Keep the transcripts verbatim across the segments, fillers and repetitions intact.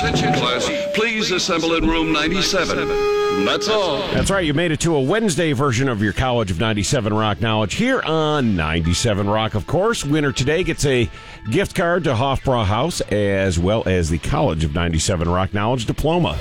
Attention class, please assemble in room ninety-seven. That's all. That's right. You made it to a Wednesday version of your College of ninety-seven Rock Knowledge here on ninety-seven Rock, of course. Winner today gets a gift card to Hofbrauhaus as well as the College of ninety-seven Rock Knowledge diploma.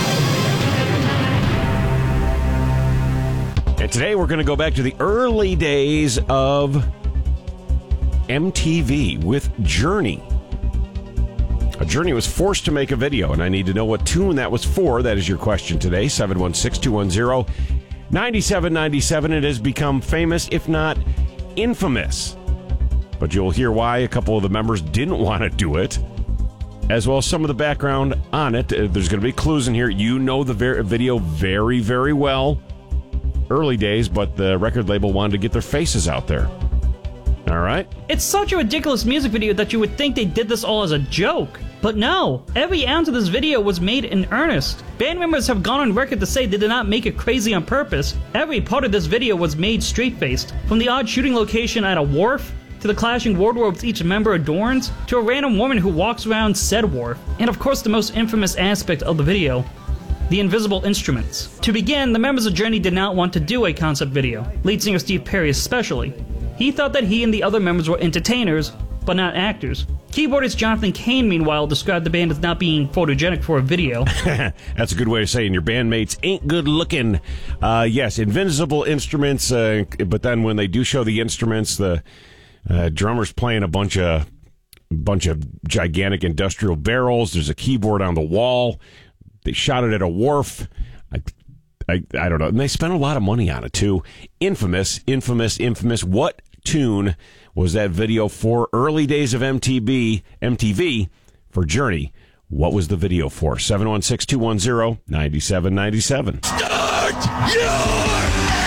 And today we're going to go back to the early days of M T V with Journey. A Journey was forced to make a video, and I need to know what tune that was for. That is your question today, seven one six, two one zero, nine seven nine seven. It has become famous, if not infamous. But you'll hear why a couple of the members didn't want to do it, as well as some of the background on it. There's going to be clues in here. You know the ver- video very, very well. Early days, but the record label wanted to get their faces out there. All right? It's such a ridiculous music video that you would think they did this all as a joke. But no, every ounce of this video was made in earnest. Band members have gone on record to say they did not make it crazy on purpose. Every part of this video was made straight-faced. From the odd shooting location at a wharf, to the clashing wardrobes each member adorns, to a random woman who walks around said wharf. And of course the most infamous aspect of the video, the invisible instruments. To begin, the members of Journey did not want to do a concept video, lead singer Steve Perry especially. He thought that he and the other members were entertainers, but not actors. Keyboardist Jonathan Cain, meanwhile, described the band as not being photogenic for a video. That's a good way of saying your bandmates ain't good looking. Uh, yes, invisible instruments, uh, but then when they do show the instruments, the uh, drummer's playing a bunch of bunch of gigantic industrial barrels. There's a keyboard on the wall. They shot it at a wharf. I, I, I don't know. And they spent a lot of money on it, too. Infamous, infamous, infamous. What tune was that video for? Early days of M T V, M T V for Journey. What was the video for? seven one six, two one zero, nine seven nine seven. Start your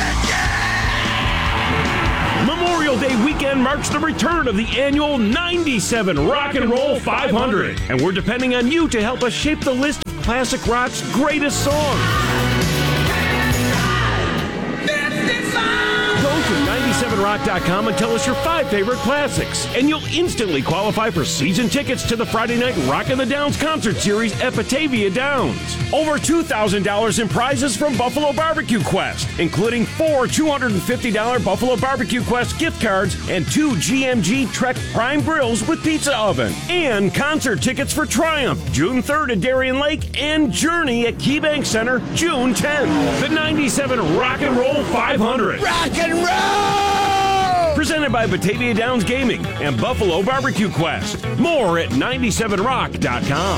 Memorial Day weekend marks the return of the annual ninety-seven Rock and Roll five hundred. And we're depending on you to help us shape the list of classic rock's greatest songs. Go to ninety-seven rock dot com and tell us your five favorite classics, and you'll instantly qualify for season tickets to the Friday night Rockin' the Downs concert series at Batavia Downs. Over two thousand dollars in prizes from Buffalo Barbecue Quest, including four two hundred fifty dollars Buffalo Barbecue Quest gift cards and two G M G Trek Prime Grills with pizza oven. And concert tickets for Triumph, June third at Darien Lake, and Journey at KeyBank Center, June tenth. The ninety-seven Rock and Roll five hundred. rock and roll! Presented by Batavia Downs Gaming and Buffalo Barbecue Quest. More at ninety-seven rock dot com.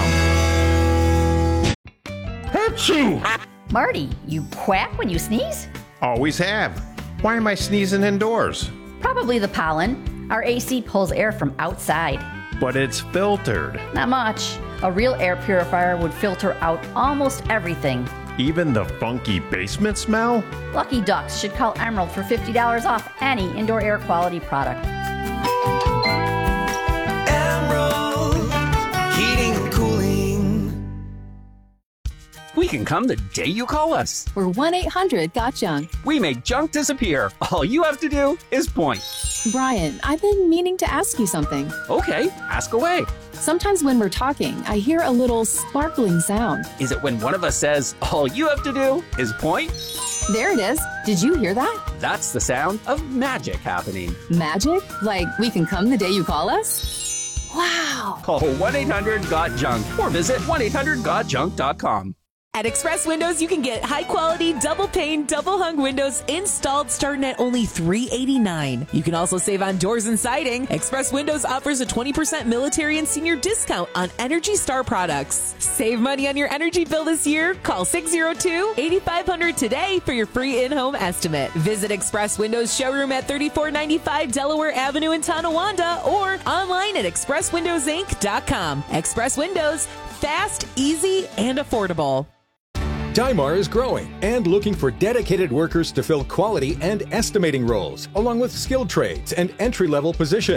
Achoo! Marty, you quack when you sneeze? Always have. Why am I sneezing indoors? Probably the pollen. Our A C pulls air from outside. But it's filtered. Not much. A real air purifier would filter out almost everything. Even the funky basement smell? Lucky Ducks should call Emerald for fifty dollars off any indoor air quality product. Emerald Heating and Cooling. We can come the day you call us. We're one eight hundred got junk. We make junk disappear. All you have to do is point. Brian, I've been meaning to ask you something. Okay, ask away. Sometimes when we're talking, I hear a little sparkling sound. Is it when one of us says, all you have to do is point? There it is. Did you hear that? That's the sound of magic happening. Magic? Like we can come the day you call us? Wow. Call one eight hundred got junk or visit one eight hundred got junk dot com. At Express Windows, you can get high-quality, double-pane, double-hung windows installed starting at only three hundred eighty-nine dollars. You can also save on doors and siding. Express Windows offers a twenty percent military and senior discount on Energy Star products. Save money on your energy bill this year. Call six oh two, eight five hundred today for your free in-home estimate. Visit Express Windows showroom at thirty-four ninety-five Delaware Avenue in Tonawanda or online at express windows inc dot com. Express Windows, fast, easy, and affordable. Dymar is growing and looking for dedicated workers to fill quality and estimating roles, along with skilled trades and entry-level positions.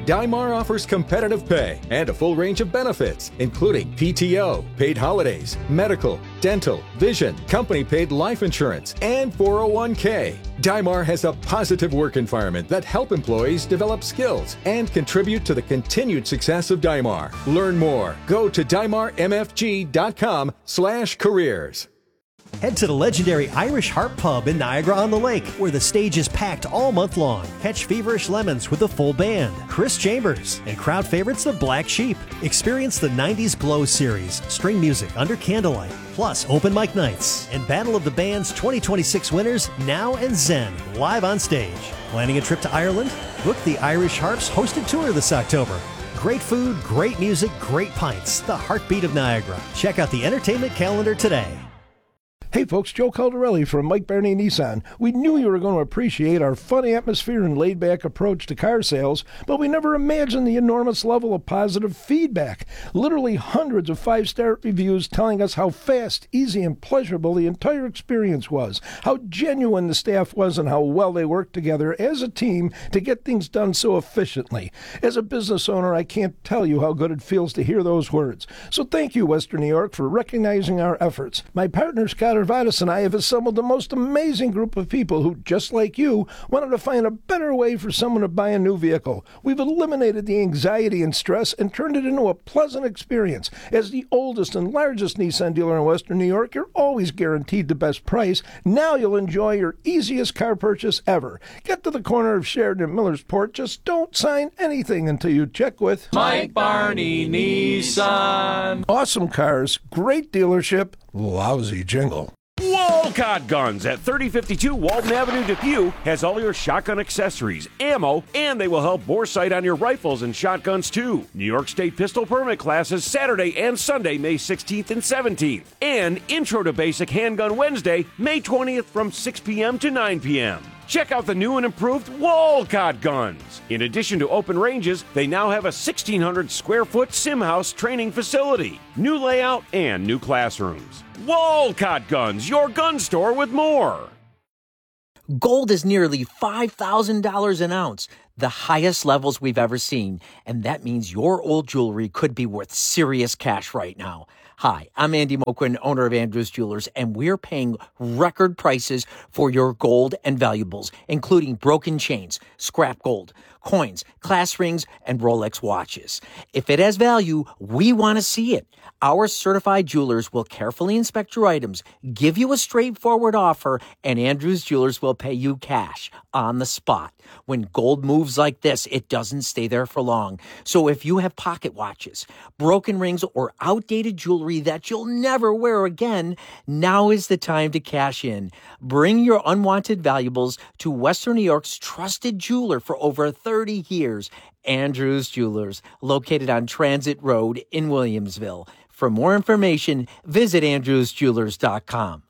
Dymar offers competitive pay and a full range of benefits, including P T O, paid holidays, medical, dental, vision, company-paid life insurance, and four oh one k. Dymar has a positive work environment that help employees develop skills and contribute to the continued success of Dymar. Learn more. Go to dymarmfg.com slash careers. Head to the legendary Irish Harp Pub in Niagara-on-the-Lake, where the stage is packed all month long. Catch Feverish Lemons with a full band, Chris Chambers, and crowd favorites the Black Sheep. Experience the nineties Glow series, string music under candlelight, plus open mic nights, and Battle of the Bands twenty twenty-six winners Now and Zen live on stage. Planning a trip to Ireland? Book the Irish Harps hosted tour this October. Great food, great music, great pints. The heartbeat of Niagara. Check out the entertainment calendar today. Hey folks, Joe Caldarelli from Mike Barney Nissan. We knew you were going to appreciate our funny atmosphere and laid-back approach to car sales, but we never imagined the enormous level of positive feedback. Literally hundreds of five-star reviews telling us how fast, easy, and pleasurable the entire experience was, how genuine the staff was, and how well they worked together as a team to get things done so efficiently. As a business owner, I can't tell you how good it feels to hear those words. So thank you, Western New York, for recognizing our efforts. My partner, Scott Arvadas, and I have assembled the most amazing group of people who, just like you, wanted to find a better way for someone to buy a new vehicle. We've eliminated the anxiety and stress and turned it into a pleasant experience. As the oldest and largest Nissan dealer in Western New York, you're always guaranteed the best price. Now you'll enjoy your easiest car purchase ever. Get to the corner of Sheridan and Millersport. Just don't sign anything until you check with Mike Barney Nissan. Awesome cars, great dealership, lousy jingle. Walcott Guns at thirty fifty-two Walton Avenue, Depew has all your shotgun accessories, ammo, and they will help bore sight on your rifles and shotguns too. New York State pistol permit classes Saturday and Sunday, May sixteenth and seventeenth. And Intro to Basic Handgun Wednesday, May twentieth from six p.m. to nine p.m. Check out the new and improved Walcott Guns. In addition to open ranges, they now have a sixteen hundred square foot sim house training facility, new layout, and new classrooms. Walcott Guns, your gun store with more. Gold is nearly five thousand dollars an ounce, the highest levels we've ever seen. And that means your old jewelry could be worth serious cash right now. Hi, I'm Andy Moquin, owner of Andrews Jewelers, and we're paying record prices for your gold and valuables, including broken chains, scrap gold, coins, class rings, and Rolex watches. If it has value, we want to see it. Our certified jewelers will carefully inspect your items, give you a straightforward offer, and Andrews Jewelers will pay you cash on the spot. When gold moves like this, it doesn't stay there for long. So if you have pocket watches, broken rings, or outdated jewelry that you'll never wear again, now is the time to cash in. Bring your unwanted valuables to Western New York's trusted jeweler for over thirty years, Andrews Jewelers, located on Transit Road in Williamsville. For more information, visit andrews jewelers dot com.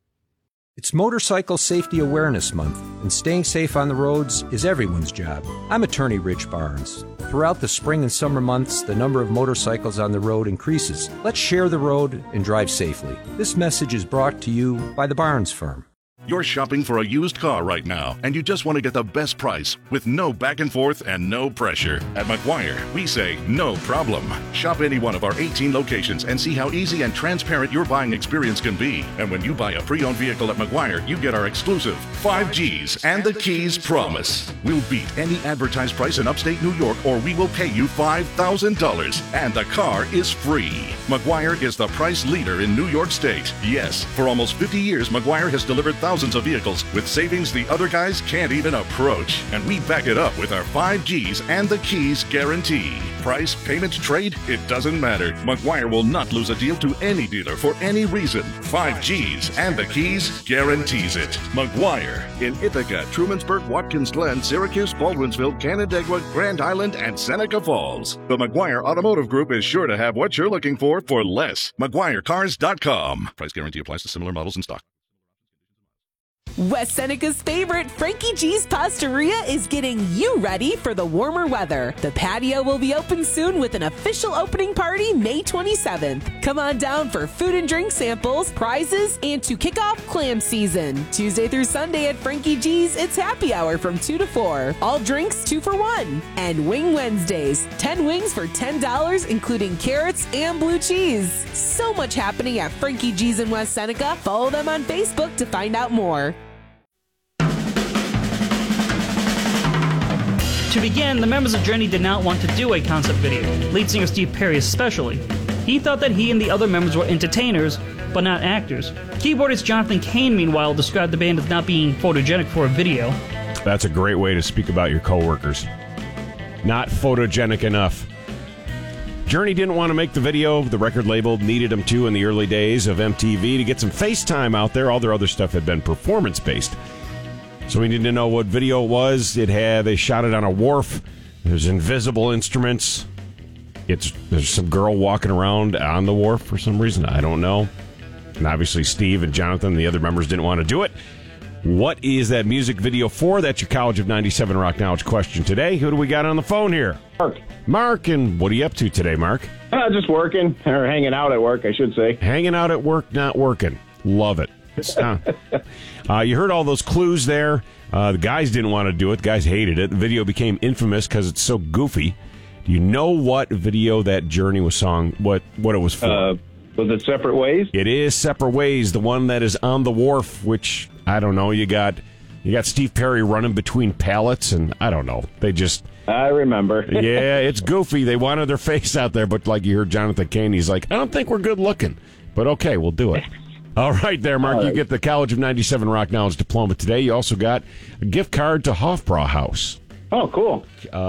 It's Motorcycle Safety Awareness Month, and staying safe on the roads is everyone's job. I'm attorney Rich Barnes. Throughout the spring and summer months, the number of motorcycles on the road increases. Let's share the road and drive safely. This message is brought to you by the Barnes Firm. You're shopping for a used car right now, and you just want to get the best price with no back and forth and no pressure. At McGuire, we say no problem. Shop any one of our eighteen locations and see how easy and transparent your buying experience can be. And when you buy a pre-owned vehicle at McGuire, you get our exclusive five G's and the Keys promise. We'll beat any advertised price in upstate New York, or we will pay you five thousand dollars, and the car is free. McGuire is the price leader in New York State. Yes, for almost fifty years, McGuire has delivered thousands Thousands of vehicles with savings the other guys can't even approach. And we back it up with our five G's and the Keys guarantee. Price, payment, trade, it doesn't matter. McGuire will not lose a deal to any dealer for any reason. five G's and the Keys guarantees it. McGuire in Ithaca, Trumansburg, Watkins Glen, Syracuse, Baldwinsville, Canandaigua, Grand Island, and Seneca Falls. The McGuire Automotive Group is sure to have what you're looking for for less. McGuire Cars dot com. Price guarantee applies to similar models in stock. West Seneca's favorite, Frankie G's Pastaria, is getting you ready for the warmer weather. The patio will be open soon with an official opening party May twenty-seventh. Come on down for food and drink samples, prizes, and to kick off clam season. Tuesday through Sunday at Frankie G's, it's happy hour from two to four. All drinks two for one. And Wing Wednesdays, ten wings for ten dollars, including carrots and blue cheese. So much happening at Frankie G's in West Seneca. Follow them on Facebook to find out more. To begin, the members of Journey did not want to do a concept video, lead singer Steve Perry especially. He thought that he and the other members were entertainers, but not actors. Keyboardist Jonathan Cain, meanwhile, described the band as not being photogenic for a video. That's a great way to speak about your coworkers. Not photogenic enough. Journey didn't want to make the video. The record label needed them to in the early days of M T V to get some FaceTime out there. All their other stuff had been performance-based. So we needed to know what video it was. It had, they shot it on a wharf. There's invisible instruments. It's There's some girl walking around on the wharf for some reason. I don't know. And obviously Steve and Jonathan and the other members didn't want to do it. What is that music video for? That's your College of ninety-seven Rock Knowledge question today. Who do we got on the phone here? Mark. Mark, and what are you up to today, Mark? Uh, just working, or hanging out at work, I should say. Hanging out at work, not working. Love it. Uh, uh, you heard all those clues there. Uh, the guys didn't want to do it. The guys hated it. The video became infamous because it's so goofy. Do you know what video that Journey was song, what, what it was for? Uh, was it Separate Ways? It is Separate Ways, the one that is on the wharf, which, I don't know, you got you got Steve Perry running between pallets, and I don't know. They just... I remember. Yeah, it's goofy. They wanted their face out there, but like you heard Jonathan Cain, he's like, I don't think we're good looking. But okay, we'll do it. All right there, Mark. Right. You get the College of ninety-seven Rock Knowledge diploma today. You also got a gift card to Hofbrauhaus. Oh, cool.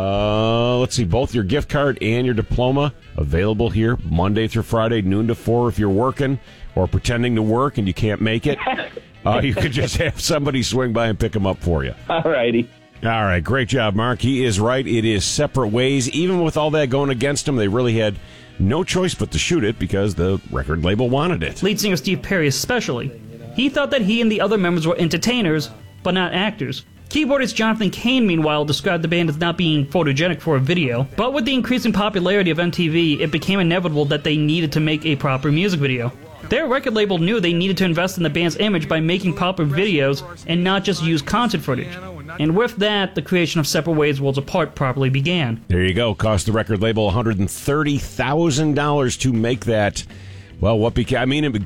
Uh, let's see, both your gift card and your diploma available here Monday through Friday, noon to four if you're working or pretending to work and you can't make it. Uh, you could just have somebody swing by and pick them up for you. All righty. All right, great job, Mark. He is right. It is Separate Ways. Even with all that going against them, they really had no choice but to shoot it because the record label wanted it. Lead singer Steve Perry especially. He thought that he and the other members were entertainers, but not actors. Keyboardist Jonathan Cain, meanwhile, described the band as not being photogenic for a video. But with the increasing popularity of M T V, it became inevitable that they needed to make a proper music video. Their record label knew they needed to invest in the band's image by making proper videos and not just use concert footage. And with that, the creation of Separate Ways Worlds Apart properly began. There you go. Cost the record label one hundred thirty thousand dollars to make that. Well, what became, I mean, it